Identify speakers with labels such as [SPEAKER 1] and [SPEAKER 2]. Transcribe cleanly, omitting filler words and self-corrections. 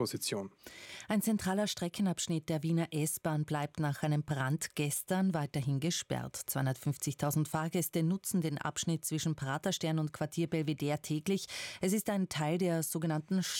[SPEAKER 1] Position.
[SPEAKER 2] Ein zentraler Streckenabschnitt der Wiener S-Bahn bleibt nach einem Brand gestern weiterhin gesperrt. 250.000 Fahrgäste nutzen den Abschnitt zwischen Praterstern und Quartier Belvedere täglich. Es ist ein Teil der sogenannten